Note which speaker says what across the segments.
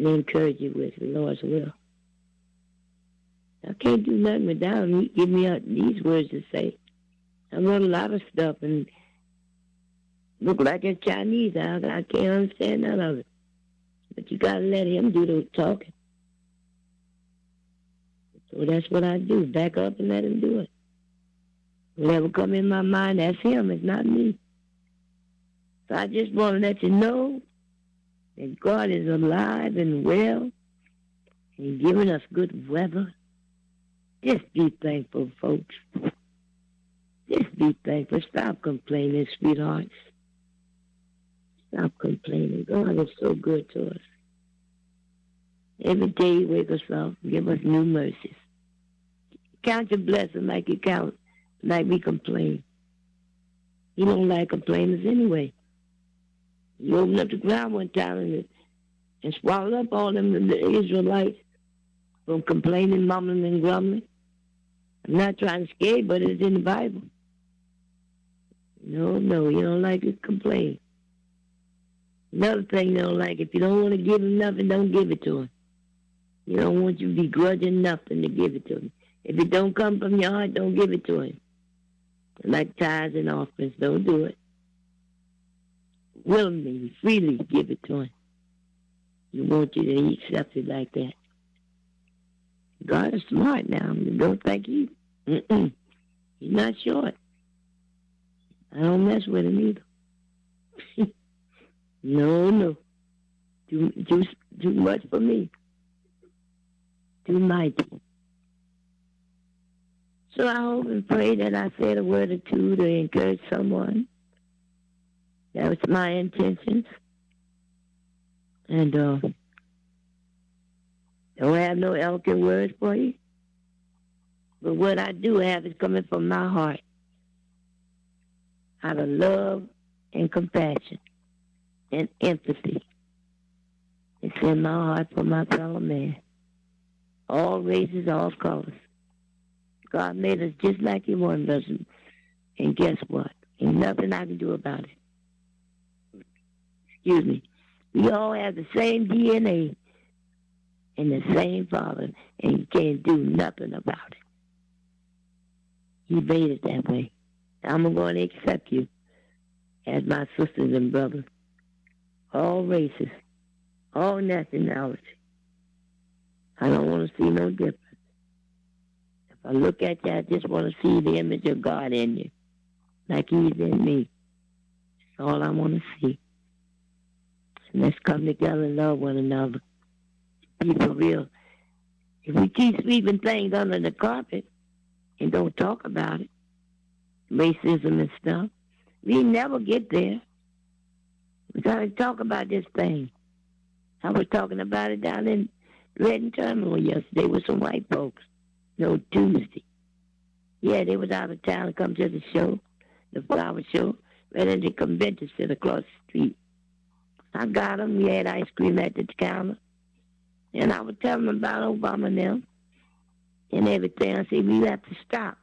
Speaker 1: and encourage you with the Lord's will. I can't do nothing without him. He give me these words to say. I wrote a lot of stuff and look like it's Chinese. I can't understand none of it. But you got to let him do the talking. So that's what I do. Back up and let him do it. Whatever come in my mind, that's him. It's not me. So I just want to let you know that God is alive and well and giving us good weather. Just be thankful, folks. Just be thankful. Stop complaining, sweethearts. Stop complaining. God is so good to us. Every day He wake us up, give us new mercies. Count your blessings like you count, like we complain. He don't like complainers anyway. He opened up the ground one time and swallowed up all them the Israelites from complaining, mumbling, and grumbling. I'm not trying to scare you, but it's in the Bible. No, you don't like to complain. Another thing you don't like, if you don't want to give him nothing, don't give it to him. He don't want you to begrudging nothing to give it to him. If it don't come from your heart, don't give it to him. Like tithes and offerings, don't do it. Willingly, freely give it to him. He wants you to accept it like that. God is smart now. Don't think he's not short. I don't mess with him either. No. Too much for me. Too mighty. So I hope and pray that I said a word or two to encourage someone. That was my intentions. And don't have no eloquent words for you. But what I do have is coming from my heart. Out of love and compassion and empathy. It's in my heart for my fellow man. All races, all colors. God made us just like He wanted us. And guess what? Ain't nothing I can do about it. Excuse me. We all have the same DNA and the same Father, and you can't do nothing about it. He made it that way. I'm going to accept you as my sisters and brothers. All races, all nationalities. I don't want to see no difference. If I look at you, I just want to see the image of God in you, like He's in me. That's all I want to see. And let's come together and love one another. Be for real. If we keep sweeping things under the carpet and don't talk about it, racism and stuff, we never get there. We got to talk about this thing. I was talking about it down in Redden Terminal yesterday with some white folks. No, Tuesday. Yeah, they was out of town to come to the show, the flower show, right in the convention center across the street. I got them. We had ice cream at the counter. And I was telling them about Obama and them and everything. I said, we have to stop.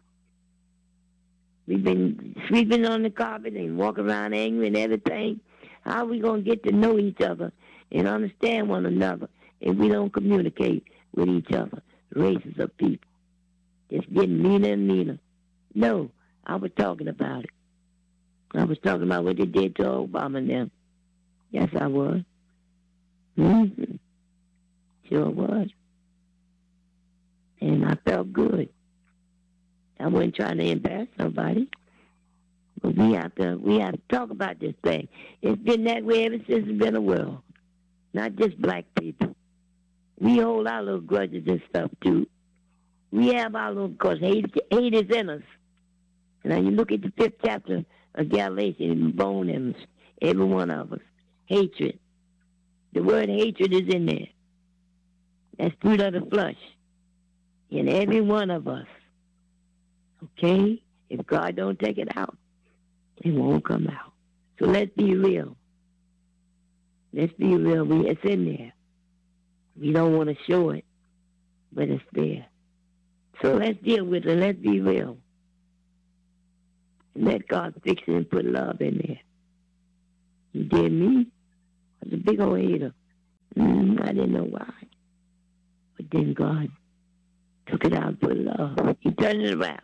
Speaker 1: We've been sweeping on the carpet and walking around angry and everything. How are we going to get to know each other and understand one another if we don't communicate with each other? Races of people. It's getting meaner and meaner. No, I was talking about it. I was talking about what they did to Obama and them. Yes, I was. Mm-hmm. Sure was. And I felt good. I wasn't trying to embarrass nobody. But we have to talk about this thing. It's been that way ever since it's been a world. Not just black people. We hold our little grudges and stuff too. We have our little, because hate is in us. And now you look at the 5th chapter of Galatians, bone in us, every one of us. Hatred. The word hatred is in there. That's fruit of the flesh. In every one of us. Okay? If God don't take it out, it won't come out. So let's be real. Let's be real. It's in there. We don't want to show it, but it's there. So let's deal with it. Let's be real. And let God fix it and put love in there. He did me. I was a big old hater. I didn't know why. But then God took it out for love. He turned it around.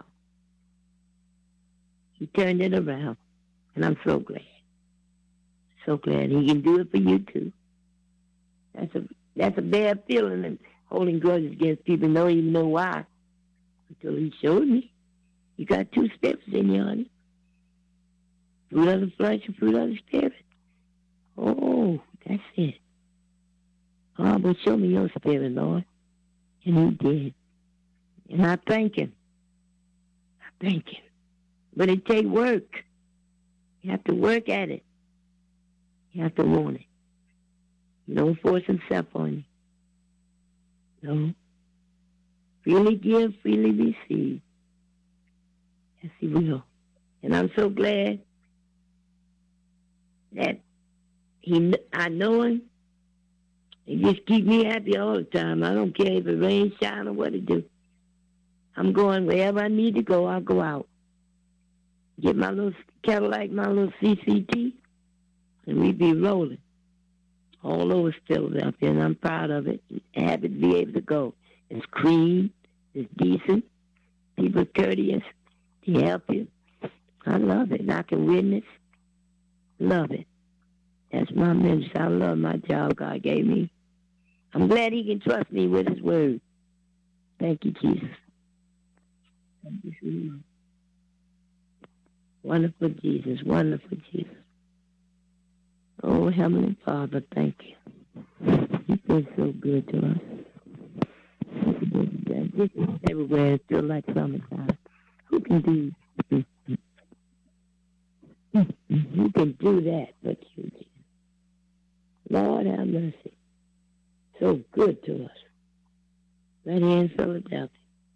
Speaker 1: He turned it around. And I'm so glad. So glad he can do it for you too. That's a bad feeling, and holding grudges against people and don't even know why. Until he showed me. You got two spirits in you, honey. Fruit of the flesh and fruit of the spirit. Oh, that's it. Oh, but show me your spirit, Lord. And he did. And I thank him. I thank him. But it takes work. You have to work at it. You have to want it. You don't force himself on you. No. Freely give, freely receive. Yes, he will. And I'm so glad that I know him. He just keep me happy all the time. I don't care if it rains, shine, or what it do. I'm going wherever I need to go, I'll go out. Get my little Cadillac, my little CCT, and we be rolling all over Philadelphia, and I'm proud of it. Happy to be able to go. It's clean, it's decent, people are courteous, they help you. I love it. I can witness. Love it. That's my ministry. I love my job God gave me. I'm glad he can trust me with his word. Thank you, Jesus. Thank you, Jesus. Wonderful Jesus, wonderful Jesus. Oh, Heavenly Father, thank you. You've been so good to us. This is everywhere. It feels like summertime. Who can do who can do that but you, Jesus? Lord have mercy. So good to us. Right here in Philadelphia.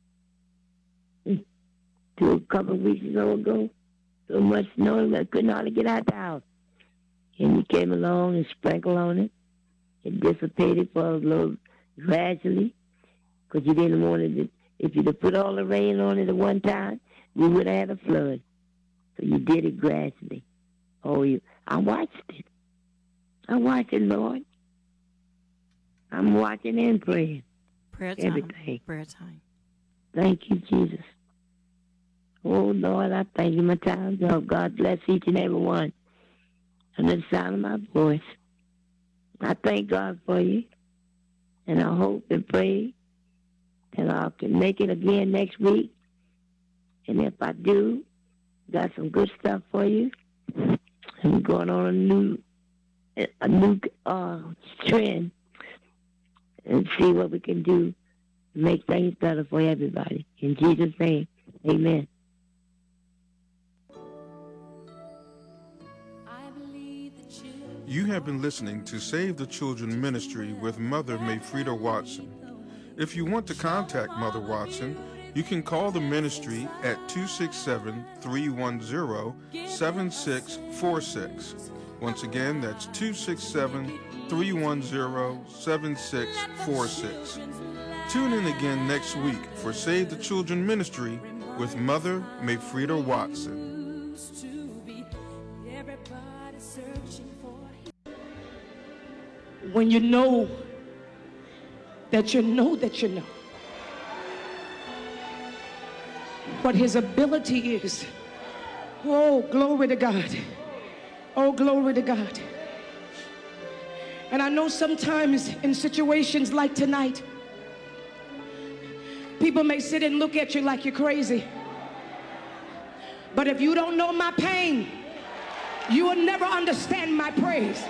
Speaker 1: A couple of weeks ago, so much snow I couldn't hardly get out the house. And you came along and sprinkled on it. It dissipated for a little gradually, because you didn't want it. If you'd have put all the rain on it at one time, we would have had a flood. So you did it gradually. I watched it. I watched it, Lord. I'm watching and praying.
Speaker 2: Prayer time.
Speaker 1: Everything.
Speaker 2: Prayer time.
Speaker 1: Thank you, Jesus. Oh, Lord, I thank you. My time's up. God bless each and every one. Under the sound of my voice. I thank God for you. And I hope and pray that I can make it again next week. And if I do, got some good stuff for you. And we're going on a new trend and see what we can do to make things better for everybody. In Jesus' name, amen.
Speaker 3: You have been listening to Save the Children Ministry with Mother Mayfreda Watson. If you want to contact Mother Watson, you can call the ministry at 267-310-7646. Once again, that's 267-310-7646. Tune in again next week for Save the Children Ministry with Mother Mayfreda Watson.
Speaker 4: When you know that you know that you know what his ability is. Oh, glory to God. Oh, glory to God. And I know sometimes in situations like tonight, people may sit and look at you like you're crazy. But if you don't know my pain, you will never understand my praise.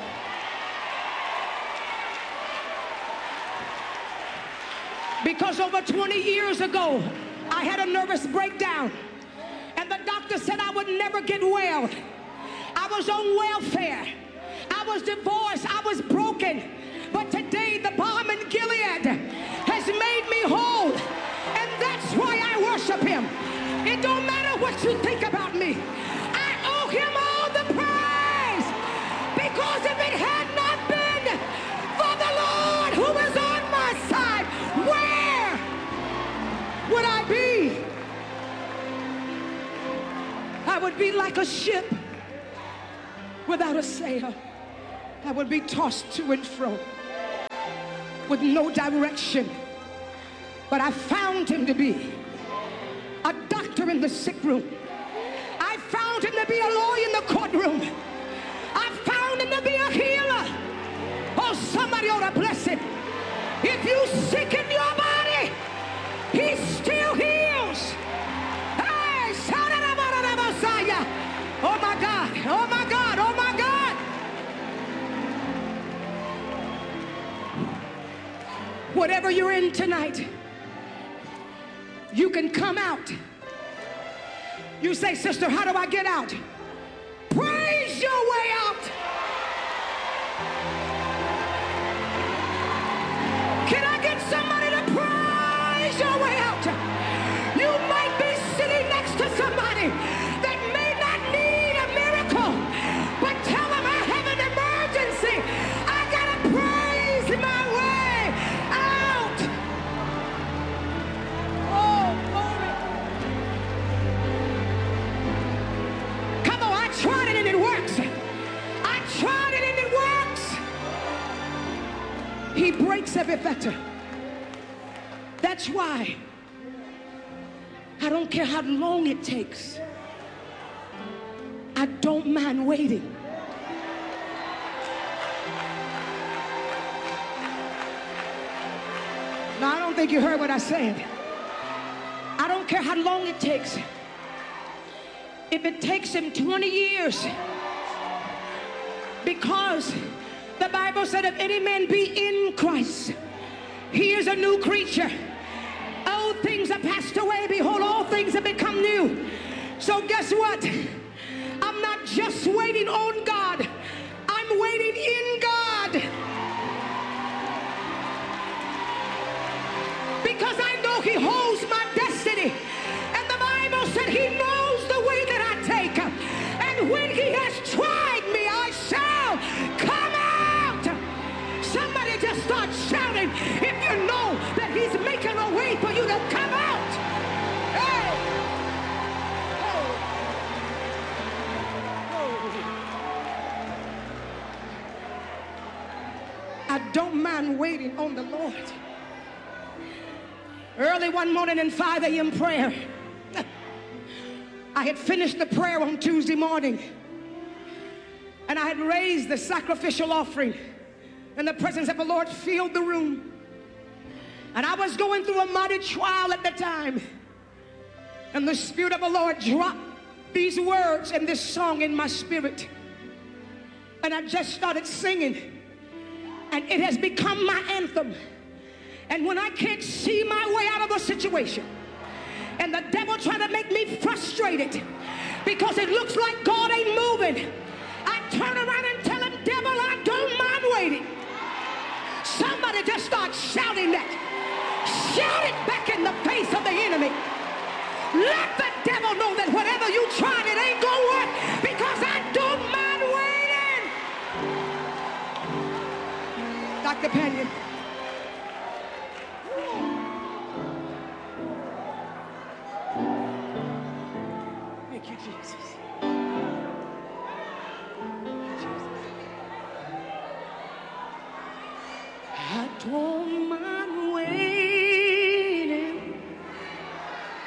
Speaker 4: Because over 20 years ago, I had a nervous breakdown. And the doctor said I would never get well. I was on welfare. I was divorced. I was broken. But today, the balm in Gilead has made me whole. And that's why I worship him. It don't matter what you think about me. I owe him all the praise. Because if it had not been for the Lord who is on my side, where would I be? I would be like a ship without a sail. I would be tossed to and fro. with no direction. But I found him to be a doctor in the sick room. I found him to be a lawyer in the courtroom. I found him to be a healer. Oh, somebody ought to bless him. If you sick in your body, he still heals. Hey, Messiah. Oh my God, oh my God, oh my God. Whatever you're in tonight, you can come out. You say, sister, how do I get out? Praise your way out. Can I get somebody to praise your way out? You might be sitting next to somebody that may not need a miracle, but tell them I have an emergency. I gotta praise my way out. Oh, glory. Come on, I tried it and it works. I tried it and it works. He breaks every fetter. That's why I don't care how long it takes. I don't mind waiting. Now, I don't think you heard what I said. I don't care how long it takes. If it takes him 20 years, because the Bible said if any man be in Christ, he is a new creature. Old things are passed away. Behold, all things have become new. So guess what? I'm not just waiting on God. I'm waiting in God. Because I know he holds my destiny. And the Bible said he knows the way that I take. And when he has tried me, I shall come out. Somebody just start shouting if you know that he's making a way for you to come out. Hey! I don't mind waiting on the Lord. Early one morning in 5 a.m. prayer, I had finished the prayer on Tuesday morning, and I had raised the sacrificial offering, and the presence of the Lord filled the room. And I was going through a mighty trial at the time, and the Spirit of the Lord dropped these words and this song in my spirit, and I just started singing, and it has become my anthem. And when I can't see my way out of a situation, and the devil trying to make me frustrated because it looks like God ain't moving, I turn around and tell him, devil, I don't mind waiting. Somebody just start shouting that. Shout it back in the face of the enemy. Let the devil know that whatever you tried, it ain't gonna work, because I don't mind waiting. Dr. Panion. Thank you, Jesus.